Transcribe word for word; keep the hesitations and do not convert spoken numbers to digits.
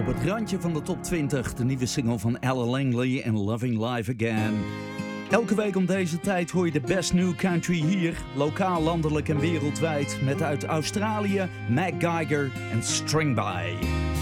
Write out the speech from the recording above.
Op het randje van de top twintig, de nieuwe single van Ella Langley en Loving Life Again. Elke week om deze tijd hoor je de best new country hier, lokaal, landelijk en wereldwijd, met uit Australië Mac Geiger en String By.